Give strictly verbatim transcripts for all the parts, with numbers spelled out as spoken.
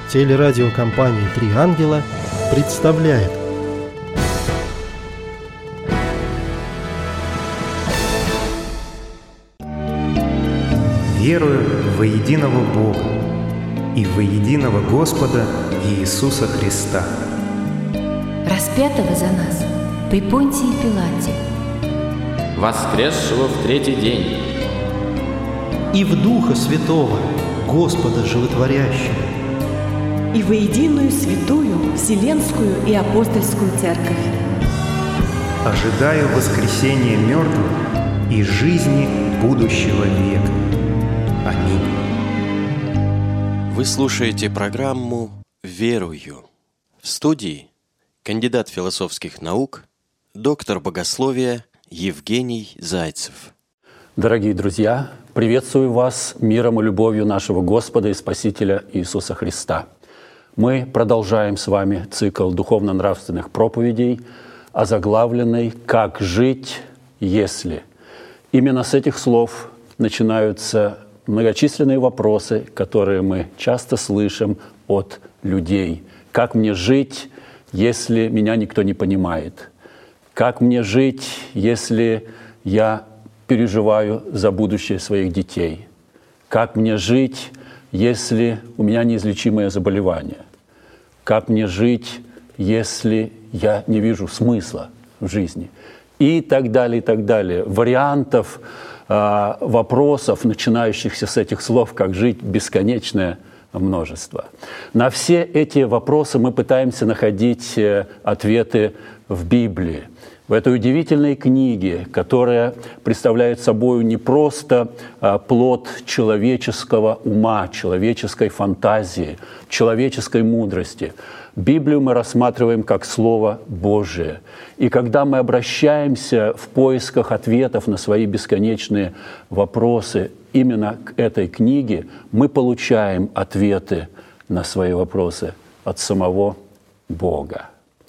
Телерадиокомпания «Три ангела» представляет. Верую во единого Бога и во единого Господа Иисуса Христа, распятого за нас при Понтии Пилате, воскресшего в третий день, и в Духа Святого, Господа Животворящего, и во единую святую Вселенскую и Апостольскую Церковь. ожидаю воскресения мертвых и жизни будущего века. Аминь. Вы слушаете программу «Верую». В студии кандидат философских наук, доктор богословия Евгений Зайцев. Дорогие друзья, приветствую вас миром и любовью нашего Господа и Спасителя Иисуса Христа. Мы продолжаем с вами цикл духовно-нравственных проповедей, озаглавленный «Как жить, если?». Именно с этих слов начинаются многочисленные вопросы, которые мы часто слышим от людей. Как мне жить, если меня никто не понимает? Как мне жить, если я переживаю за будущее своих детей? Как мне жить, если у меня неизлечимое заболевание? Как мне жить, если я не вижу смысла в жизни? И так далее, и так далее. Вариантов, э, вопросов, начинающихся с этих слов, как жить, бесконечное множество. На все эти вопросы мы пытаемся находить э, ответы в Библии. В этой удивительной книге, которая представляет собой не просто а, плод человеческого ума, человеческой фантазии, человеческой мудрости. Библию мы рассматриваем как Слово Божие. И когда мы обращаемся в поисках ответов на свои бесконечные вопросы именно к этой книге, мы получаем ответы на свои вопросы от самого Бога.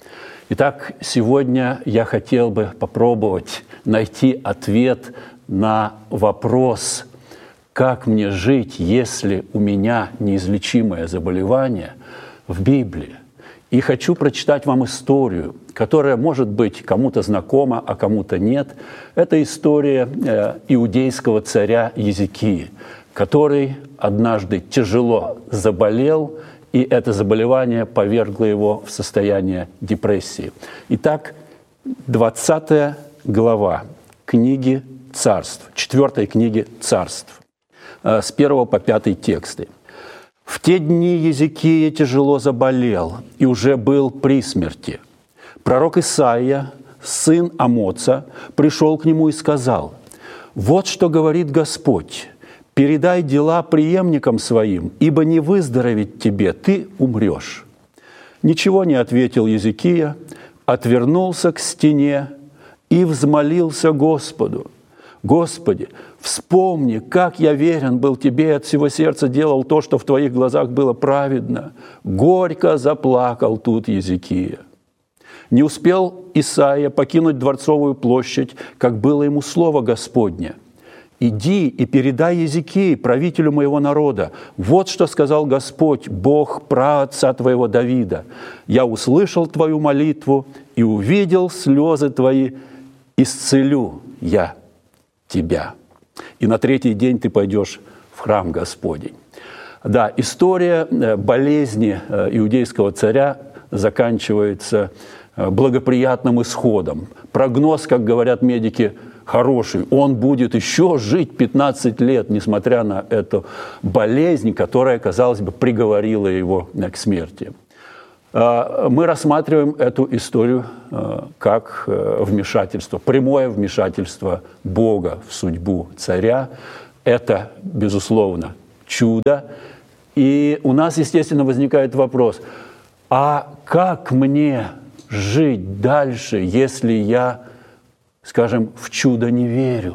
Итак, сегодня я хотел бы попробовать найти ответ на вопрос, как мне жить, если у меня неизлечимое заболевание, в Библии. И хочу прочитать вам историю, которая, может быть, кому-то знакома, а кому-то нет. Это история э, иудейского царя Езекии, который однажды тяжело заболел, и это заболевание повергло его в состояние депрессии. Итак, двадцатая глава книги Царств, четвертой книги Царств, с первого по пятый тексты. «В те дни Езекия тяжело заболел и уже был при смерти. Пророк Исаия, сын Амоца, пришел к нему и сказал: „Вот что говорит Господь: передай дела преемникам своим, ибо не выздороветь тебе, ты умрешь“. Ничего не ответил Езекия, отвернулся к стене и взмолился Господу: „Господи, вспомни, как я верен был Тебе и от всего сердца делал то, что в Твоих глазах было праведно“. Горько заплакал тут Езекия. Не успел Исаия покинуть Дворцовую площадь, как было ему слово Господне: „Иди и передай Езекии, правителю моего народа, вот что сказал Господь, Бог праотца твоего Давида: я услышал твою молитву и увидел слезы твои, исцелю я тебя, и на третий день ты пойдешь в храм Господень“». Да, история болезни иудейского царя заканчивается благоприятным исходом. Прогноз, как говорят медики, хороший. Он будет еще жить пятнадцать лет, несмотря на эту болезнь, которая, казалось бы, приговорила его к смерти. Мы рассматриваем эту историю как вмешательство, прямое вмешательство Бога в судьбу царя. Это, безусловно, чудо. И у нас, естественно, возникает вопрос: а как мне жить дальше, если я, скажем, в чудо не верю?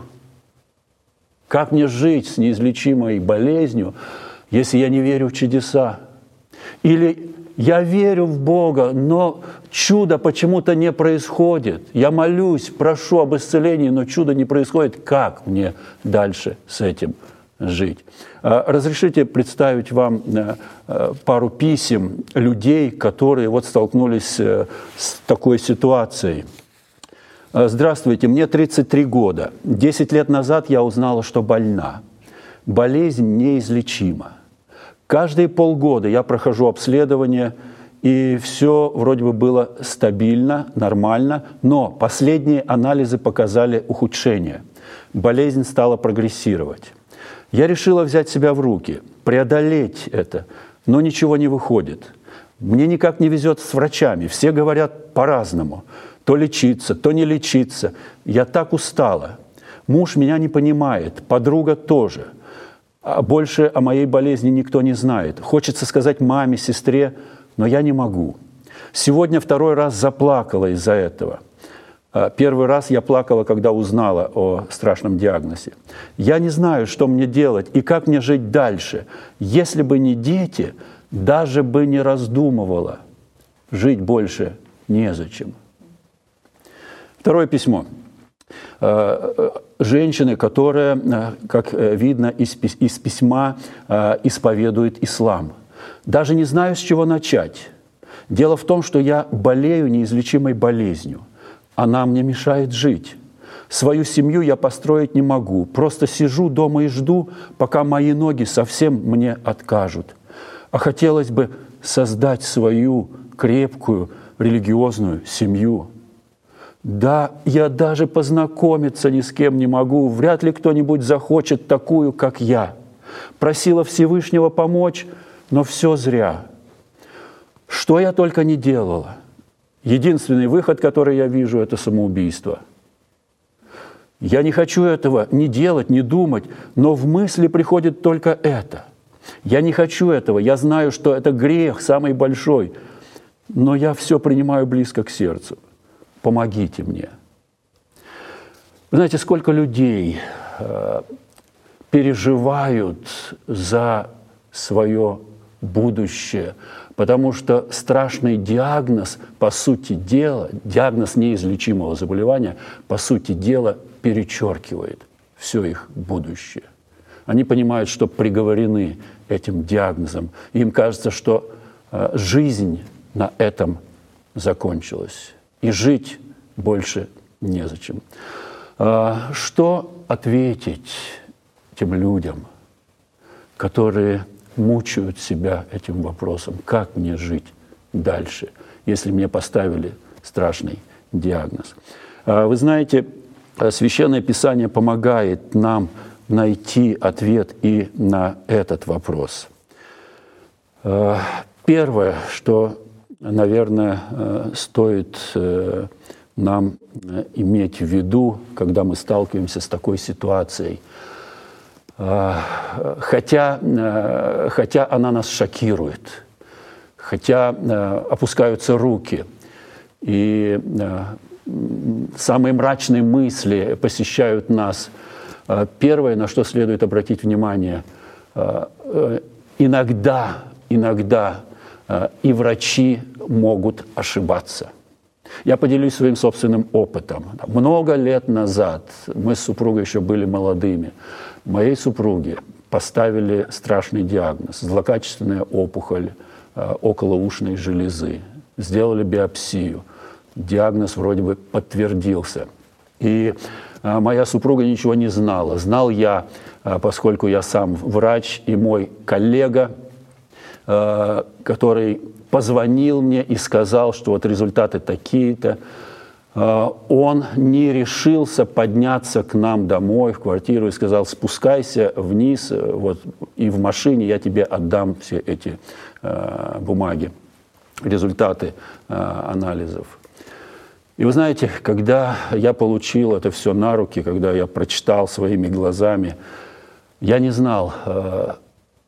Как мне жить с неизлечимой болезнью, если я не верю в чудеса? Или я верю в Бога, но чудо почему-то не происходит. Я молюсь, прошу об исцелении, но чудо не происходит. Как мне дальше с этим жить. Разрешите представить вам пару писем людей, которые вот столкнулись с такой ситуацией. Здравствуйте, мне тридцать три года. Десять лет назад я узнала, что больна. Болезнь неизлечима. Каждые полгода я прохожу обследование, и все вроде бы было стабильно, нормально, но последние анализы показали ухудшение. Болезнь стала прогрессировать. Я решила взять себя в руки, преодолеть это, но ничего не выходит. Мне никак не везет с врачами, все говорят по-разному. То лечиться, то не лечиться. Я так устала. Муж меня не понимает, подруга тоже. А больше о моей болезни никто не знает. Хочется сказать маме, сестре, но я не могу. Сегодня второй раз заплакала из-за этого. Первый раз я плакала, когда узнала о страшном диагнозе. Я не знаю, что мне делать и как мне жить дальше. Если бы не дети, даже бы не раздумывала. Жить больше незачем. Второе письмо. Женщины, которая, как видно из письма, исповедует ислам. Даже не знаю, с чего начать. Дело в том, что я болею неизлечимой болезнью. Она мне мешает жить. Свою семью я построить не могу. Просто сижу дома и жду, пока мои ноги совсем мне откажут. А хотелось бы создать свою крепкую религиозную семью. Да, я даже познакомиться ни с кем не могу. Вряд ли кто-нибудь захочет такую, как я. Просила Всевышнего помочь, но все зря. Что я только не делала. Единственный выход, который я вижу, это самоубийство. Я не хочу этого ни делать, ни думать, но в мысли приходит только это. Я не хочу этого, я знаю, что это грех самый большой, но я все принимаю близко к сердцу. Помогите мне. Вы знаете, сколько людей э, переживают за свое будущее, потому что страшный диагноз, по сути дела, диагноз неизлечимого заболевания, по сути дела, перечеркивает все их будущее. Они понимают, что приговорены этим диагнозом. Им кажется, что э, жизнь на этом закончилась. И жить больше незачем. А что ответить тем людям, которые мучают себя этим вопросом? Как мне жить дальше, если мне поставили страшный диагноз? Вы знаете, Священное Писание помогает нам найти ответ и на этот вопрос. Первое, что, наверное, стоит нам иметь в виду, когда мы сталкиваемся с такой ситуацией, хотя, хотя она нас шокирует, хотя опускаются руки, и самые мрачные мысли посещают нас, первое, на что следует обратить внимание, иногда, иногда и врачи могут ошибаться. Я поделюсь своим собственным опытом. Много лет назад, мы с супругой еще были молодыми, моей супруге поставили страшный диагноз – злокачественная опухоль околоушной железы. Сделали биопсию. Диагноз вроде бы подтвердился. И моя супруга ничего не знала. Знал я, поскольку я сам врач, и мой коллега, который позвонил мне и сказал, что вот результаты такие-то. Он не решился подняться к нам домой, в квартиру, и сказал: спускайся вниз, вот, и в машине я тебе отдам все эти э, бумаги, результаты э, анализов. И вы знаете, когда я получил это все на руки, когда я прочитал своими глазами, я не знал, э,